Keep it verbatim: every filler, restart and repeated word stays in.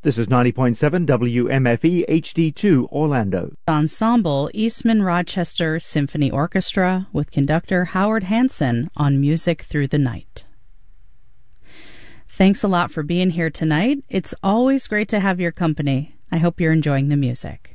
This is ninety point seven W M F E H D two Orlando. Ensemble Eastman Rochester Symphony Orchestra with conductor Howard Hanson on Music Through the Night. Thanks a lot for being here tonight. It's always great to have your company. I hope you're enjoying the music.